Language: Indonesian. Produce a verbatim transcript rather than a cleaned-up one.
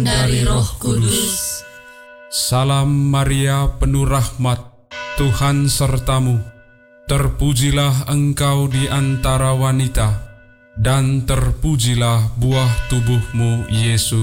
dari Roh Kudus. Salam Maria, penuh rahmat, Tuhan sertamu. Terpujilah engkau di antara wanita, dan terpujilah buah tubuhmu, Yesus.